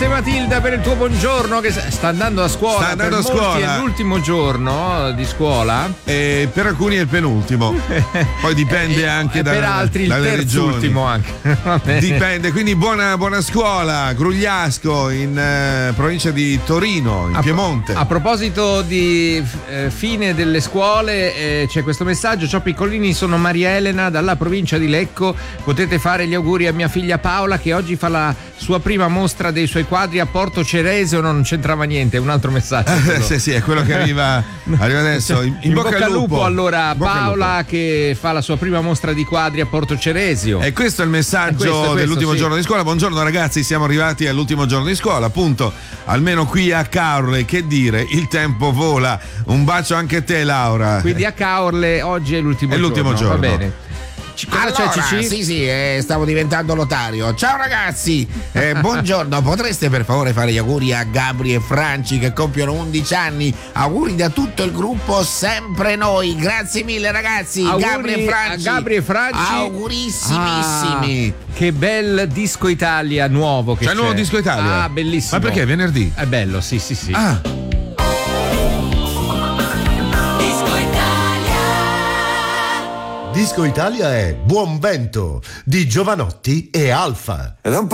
Grazie Matilda per il tuo buongiorno, che sta andando a scuola. Sta andando a scuola. È l'ultimo giorno di scuola. E per alcuni è il penultimo. Poi dipende anche per altri il terzultimo anche. Dipende, quindi buona scuola, Grugliasco, in provincia di Torino, in Piemonte. A proposito di fine delle scuole, c'è questo messaggio: ciao piccolini, sono Maria Elena dalla provincia di Lecco, potete fare gli auguri a mia figlia Paola che oggi fa la sua prima mostra dei suoi quadri a Porto Ceresio. Non c'entrava niente, è un altro messaggio. Sì, è quello che arriva adesso. In bocca al lupo. Allora, Paola che fa la sua prima mostra di quadri a Porto Ceresio. E questo è il messaggio dell'ultimo giorno di scuola. Buongiorno ragazzi, siamo arrivati all'ultimo giorno di scuola, appunto, almeno qui a Caorle. Che dire, il tempo vola. Un bacio anche a te, Laura. Quindi a Caorle oggi è l'ultimo giorno. Va bene. Allora, sì, stavo diventando lotario. Ciao ragazzi, buongiorno. Potreste per favore fare gli auguri a Gabri e Franci che compiono 11 anni? Auguri da tutto il gruppo Sempre Noi. Grazie mille ragazzi. Auguri a Gabri e Franci. Augurissimissimi. Che bel Disco Italia nuovo che c'è. Nuovo Disco Italia? Ah, bellissimo. Ma perché? Venerdì? È bello, sì. Ah. Disco Italia è Buon Vento di Giovanotti e Alfa.